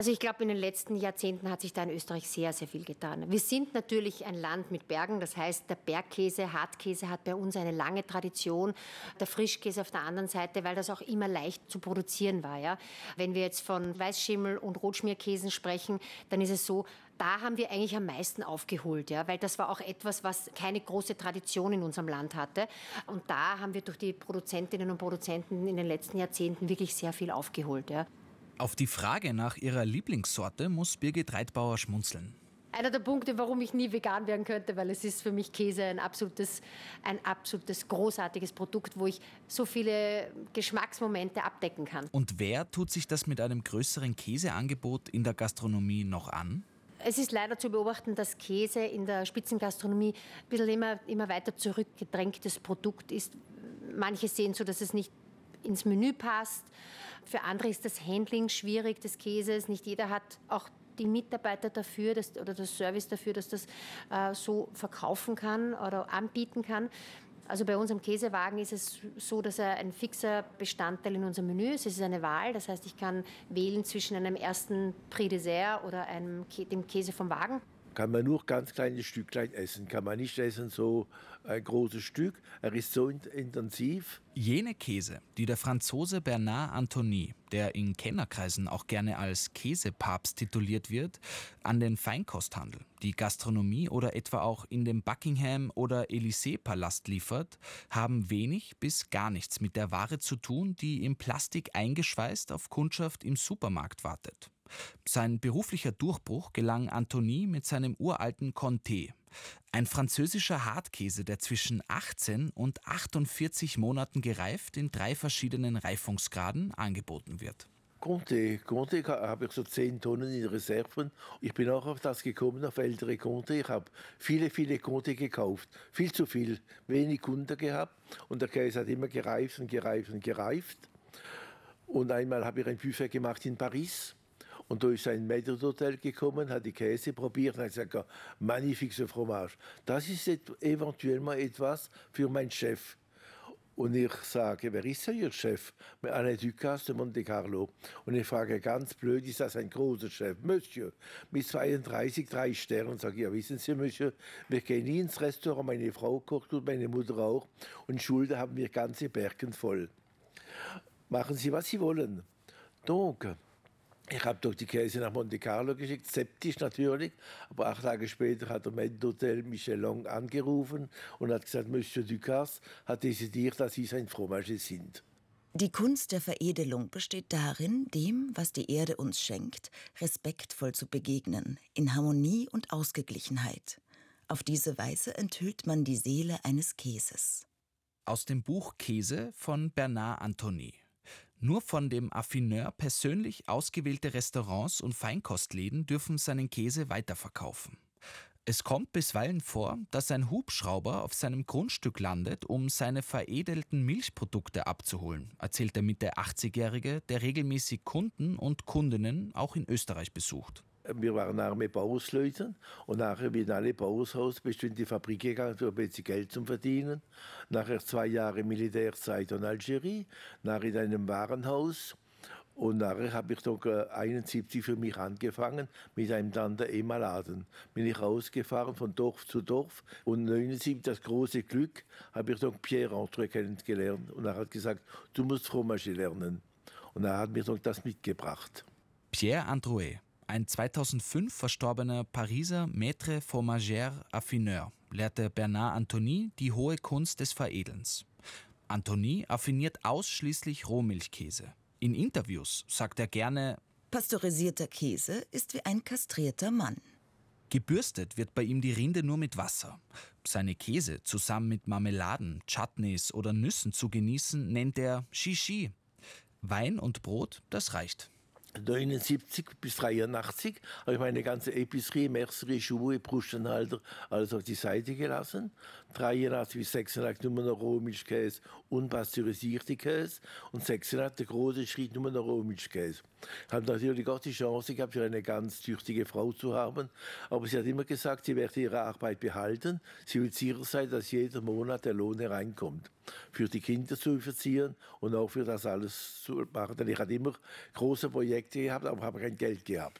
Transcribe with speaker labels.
Speaker 1: Also ich glaube, in den letzten Jahrzehnten hat sich da in Österreich sehr, sehr viel getan. Wir sind natürlich ein Land mit Bergen, das heißt, der Bergkäse, Hartkäse hat bei uns eine lange Tradition, der Frischkäse auf der anderen Seite, weil das auch immer leicht zu produzieren war. Ja? Wenn wir jetzt von Weißschimmel- und Rotschmierkäsen sprechen, dann ist es so, da haben wir eigentlich am meisten aufgeholt, ja? Weil das war auch etwas, was keine große Tradition in unserem Land hatte. Und da haben wir durch die Produzentinnen und Produzenten in den letzten Jahrzehnten wirklich sehr viel aufgeholt. Ja?
Speaker 2: Auf die Frage nach ihrer Lieblingssorte muss Birgit Reitbauer schmunzeln.
Speaker 1: Einer der Punkte, warum ich nie vegan werden könnte, weil es ist für mich Käse ein absolutes großartiges Produkt, wo ich so viele Geschmacksmomente abdecken kann.
Speaker 2: Und wer tut sich das mit einem größeren Käseangebot in der Gastronomie noch an?
Speaker 1: Es ist leider zu beobachten, dass Käse in der Spitzengastronomie ein bisschen immer weiter zurückgedrängtes Produkt ist. Manche sehen so, dass es nicht ins Menü passt. Für andere ist das Handling schwierig des Käses. Nicht jeder hat auch die Mitarbeiter dafür oder das Service dafür, dass das so verkaufen kann oder anbieten kann. Also bei unserem Käsewagen ist es so, dass er ein fixer Bestandteil in unserem Menü ist. Es ist eine Wahl, das heißt, ich kann wählen zwischen einem ersten Prix Dessert oder dem Käse vom Wagen.
Speaker 3: Kann man nur ganz kleine Stücklein essen, kann man nicht essen so ein großes Stück. Er ist so intensiv.
Speaker 2: Jene Käse, die der Franzose Bernard Anthony, der in Kennerkreisen auch gerne als Käsepapst tituliert wird, an den Feinkosthandel, die Gastronomie oder etwa auch in den Buckingham- oder Élysée-Palast liefert, haben wenig bis gar nichts mit der Ware zu tun, die in Plastik eingeschweißt auf Kundschaft im Supermarkt wartet. Sein beruflicher Durchbruch gelang Anthony mit seinem uralten Comté. Ein französischer Hartkäse, der zwischen 18 und 48 Monaten gereift in 3 verschiedenen Reifungsgraden angeboten wird.
Speaker 3: Comté habe ich so 10 Tonnen in Reserven. Ich bin auch auf das gekommen, auf ältere Comté. Ich habe viele Comté gekauft. Viel zu viel, wenig Kunden gehabt. Und der Käse hat immer gereift und gereift und gereift. Und einmal habe ich ein Buffet gemacht in Paris. Und da ist ein Maître d'Hôtel gekommen, hat die Käse probiert und hat gesagt, magnifique ce fromage. Das ist eventuell mal etwas für meinen Chef. Und ich sage, wer ist denn Ihr Chef? Alain Ducasse de Monte Carlo. Und ich frage ganz blöd, ist das ein großer Chef? Monsieur, mit 32, 3 Sternen. Sage ich, ja, wissen Sie, Monsieur, wir gehen nie ins Restaurant, meine Frau kocht und meine Mutter auch. Und Schulden haben wir ganze Bergen voll. Machen Sie, was Sie wollen. Donc, ich habe doch die Käse nach Monte Carlo geschickt, skeptisch natürlich. Aber 8 Tage später hat der Maître d'Hôtel Michelin angerufen und hat gesagt, Monsieur Ducasse hat dezidiert, dass Sie sein Fromage sind.
Speaker 4: Die Kunst der Veredelung besteht darin, dem, was die Erde uns schenkt, respektvoll zu begegnen, in Harmonie und Ausgeglichenheit. Auf diese Weise enthüllt man die Seele eines Käses.
Speaker 2: Aus dem Buch Käse von Bernard Anthony. Nur von dem Affineur persönlich ausgewählte Restaurants und Feinkostläden dürfen seinen Käse weiterverkaufen. Es kommt bisweilen vor, dass ein Hubschrauber auf seinem Grundstück landet, um seine veredelten Milchprodukte abzuholen, erzählt der Mitte 80-Jährige, der regelmäßig Kunden und Kundinnen auch in Österreich besucht.
Speaker 3: Wir waren arme Bauersleute und nachher, wie in alle Bauershaus, bist du in die Fabrik gegangen, um ein bisschen Geld zu verdienen. Nachher 2 Jahre Militärzeit in Algerie, nachher in einem Warenhaus. Und nachher habe ich doch 71 für mich angefangen mit einem Tante-Emma-Laden. Bin ich rausgefahren von Dorf zu Dorf und 79, das große Glück, habe ich doch Pierre André kennengelernt. Und er hat gesagt, du musst Fromage lernen. Und er hat mir doch das mitgebracht.
Speaker 2: Pierre André, ein 2005 verstorbener Pariser Maître Fromagère Affineur, lehrte Bernard Anthony die hohe Kunst des Veredelns. Anthony affiniert ausschließlich Rohmilchkäse. In Interviews sagt er gerne,
Speaker 4: pasteurisierter Käse ist wie ein kastrierter Mann.
Speaker 2: Gebürstet wird bei ihm die Rinde nur mit Wasser. Seine Käse zusammen mit Marmeladen, Chutneys oder Nüssen zu genießen, nennt er Shishi. Wein und Brot, das reicht.
Speaker 3: 79 bis 83 habe ich meine ganze Epicerie, Mercerie, Schuhe, Brustenhalter alles auf die Seite gelassen. 83 bis 86 nur noch Rohmilchkäse und pasteurisierte Käse. Und 86 der große Schritt nur noch Rohmilchkäse. Ich habe natürlich auch die Chance gehabt, für eine ganz tüchtige Frau zu haben. Aber sie hat immer gesagt, sie werde ihre Arbeit behalten. Sie will sicher sein, dass jeder Monat der Lohn hereinkommt. Für die Kinder zu verzieren und auch für das alles zu machen. Denn ich hatte immer große Projekte gehabt, aber habe kein Geld gehabt.